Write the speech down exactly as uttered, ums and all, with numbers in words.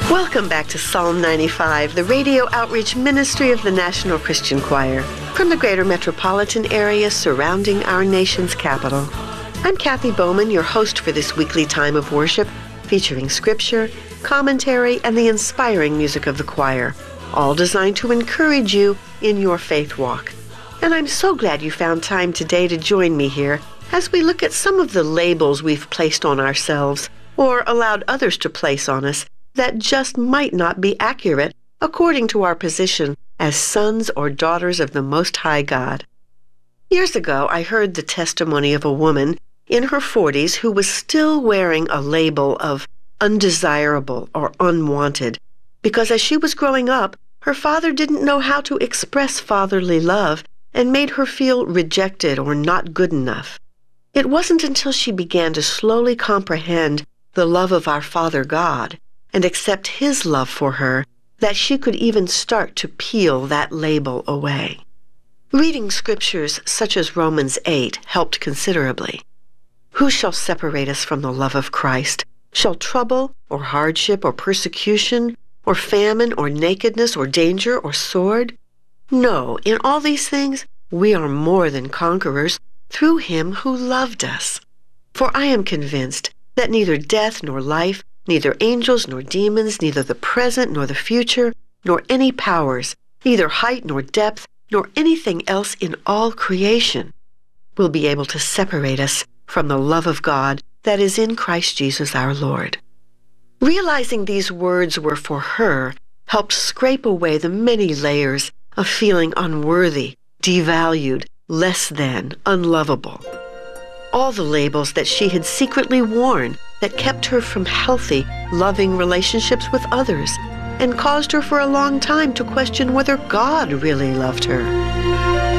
Welcome back to Psalm ninety-five, the radio outreach ministry of the National Christian Choir, from the greater metropolitan area surrounding our nation's capital. I'm Kathy Bowman, your host for this weekly time of worship, featuring scripture, commentary, and the inspiring music of the choir, all designed to encourage you in your faith walk. And I'm so glad you found time today to join me here as we look at some of the labels we've placed on ourselves or allowed others to place on us that just might not be accurate according to our position as sons or daughters of the Most High God. Years ago, I heard the testimony of a woman in her forties who was still wearing a label of undesirable or unwanted because as she was growing up, her father didn't know how to express fatherly love and made her feel rejected or not good enough. It wasn't until she began to slowly comprehend the love of our Father God and accept His love for her that she could even start to peel that label away. Reading scriptures such as Romans eight helped considerably. Who shall separate us from the love of Christ? Shall trouble or hardship or persecution or famine or nakedness or danger or sword? No, in all these things we are more than conquerors through Him who loved us. For I am convinced that neither death nor life, neither angels nor demons, neither the present nor the future, nor any powers, neither height nor depth, nor anything else in all creation will be able to separate us from the love of God that is in Christ Jesus our Lord. Realizing these words were for her helped scrape away the many layers of feeling unworthy, devalued, less than, unlovable. All the labels that she had secretly worn that kept her from healthy, loving relationships with others and caused her for a long time to question whether God really loved her.